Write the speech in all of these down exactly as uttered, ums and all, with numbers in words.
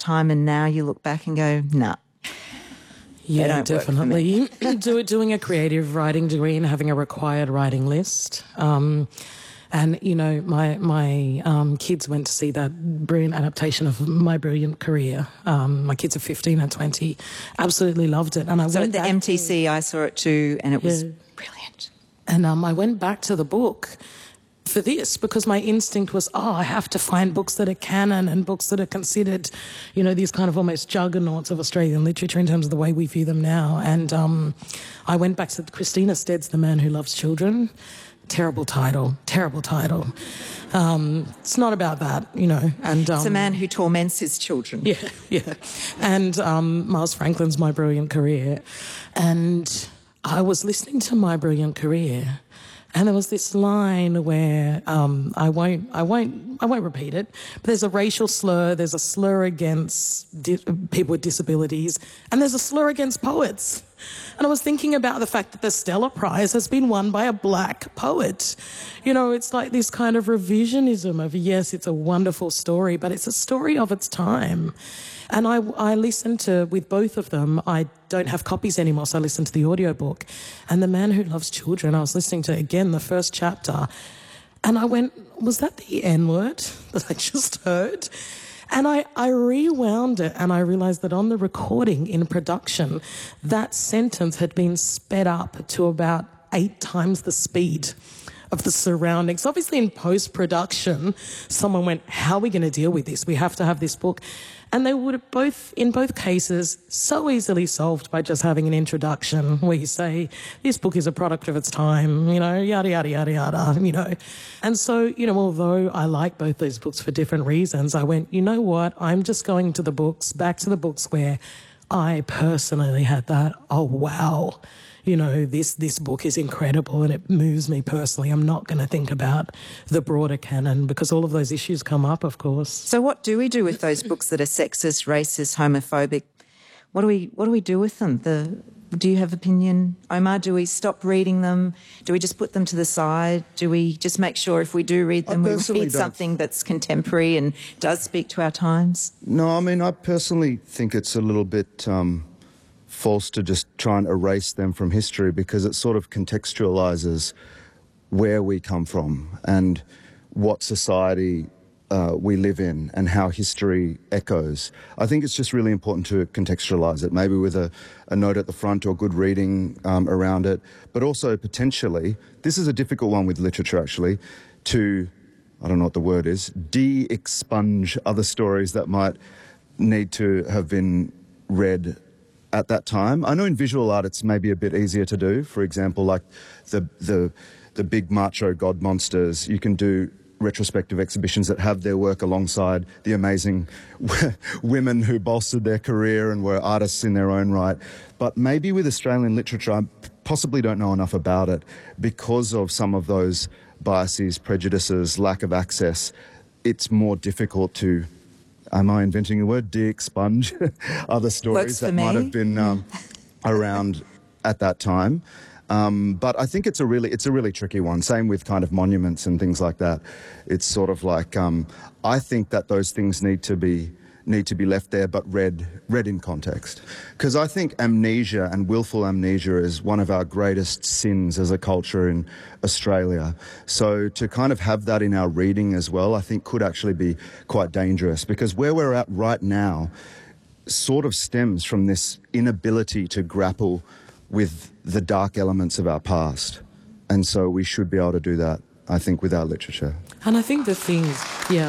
time and now you look back and go, nah. Yeah, definitely. Do, doing a creative writing degree and having a required writing list. Um, and, you know, my my um, kids went to see that brilliant adaptation of My Brilliant Career. Um, my kids are fifteen and twenty. Absolutely loved it. And I so went at the M T C, to, I saw it too, and it was yeah. brilliant. And um, I went back to the book for this because my instinct was, oh, I have to find books that are canon and books that are considered, you know, these kind of almost juggernauts of Australian literature in terms of the way we view them now. And um, I went back to Christina Stead's The Man Who Loves Children. Terrible title, terrible title. Um, it's not about that, you know. And um, it's a man who torments his children. Yeah, yeah. And um, Miles Franklin's My Brilliant Career. And I was listening to My Brilliant Career, and there was this line where um, I won't, I won't, I won't repeat it. But there's a racial slur, there's a slur against di- people with disabilities, and there's a slur against poets. And I was thinking about the fact that the Stella Prize has been won by a black poet. You know, it's like this kind of revisionism of, yes, it's a wonderful story, but it's a story of its time. And I, I listened to, with both of them, I don't have copies anymore, so I listened to the audiobook. And The Man Who Loves Children, I was listening to, again, the first chapter. And I went, was that the N-word that I just heard? And I, I rewound it and I realised that on the recording in production, that sentence had been sped up to about eight times the speed of the surroundings. Obviously in post-production, someone went, how are we going to deal with this? We have to have this book. And they would have both, in both cases, so easily solved by just having an introduction where you say, this book is a product of its time, you know, yada, yada, yada, yada, you know. And so, you know, although I like both those books for different reasons, I went, you know what, I'm just going to the books, back to the books where I personally had that, oh, wow, you know, this, this book is incredible and it moves me personally. I'm not going to think about the broader canon because all of those issues come up, of course. So what do we do with those books that are sexist, racist, homophobic? What do we what do we do with them? The, do you have opinion, Omar? Do we stop reading them? Do we just put them to the side? Do we just make sure if we do read them, we read don't. something that's contemporary and does speak to our times? No, I mean, I personally think it's a little bit Um false to just try and erase them from history because it sort of contextualises where we come from and what society uh, we live in and how history echoes. I think it's just really important to contextualise it, maybe with a, a note at the front or good reading um, around it, but also potentially, this is a difficult one with literature actually, to, I don't know what the word is, de-expunge other stories that might need to have been read at that time. I know in visual art it's maybe a bit easier to do. For example, like the the the big macho god monsters, you can do retrospective exhibitions that have their work alongside the amazing women who bolstered their career and were artists in their own right. But maybe with Australian literature, I possibly don't know enough about it because of some of those biases, prejudices, lack of access. It's more difficult to, am I inventing a word, de-expunge other stories that me. might have been um, around at that time. Um, but I think it's a really it's a really tricky one. Same with kind of monuments and things like that. It's sort of like um, I think that those things need to be need to be left there, but read read in context. Because I think amnesia and willful amnesia is one of our greatest sins as a culture in Australia. So to kind of have that in our reading as well, I think could actually be quite dangerous. Because where we're at right now sort of stems from this inability to grapple with the dark elements of our past. And so we should be able to do that, I think, with our literature. And I think the thing, yeah.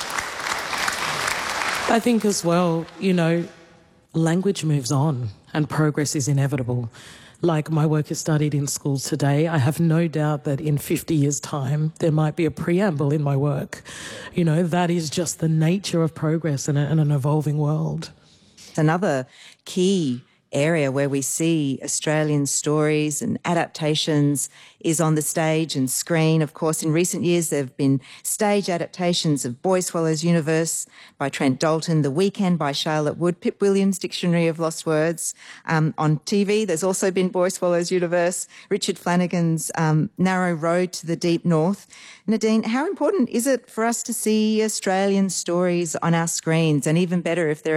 I think as well, you know, language moves on and progress is inevitable. Like my work is studied in schools today. I have no doubt that in fifty years' time, there might be a preamble in my work. You know, that is just the nature of progress in, a, in an evolving world. Another key area where we see Australian stories and adaptations is on the stage and screen. Of course, in recent years, there have been stage adaptations of Boy Swallows Universe by Trent Dalton, The Weekend by Charlotte Wood, Pip Williams' Dictionary of Lost Words. Um, on T V, there's also been Boy Swallows Universe, Richard Flanagan's um, Narrow Road to the Deep North. Nadine, how important is it for us to see Australian stories on our screens, and even better if they're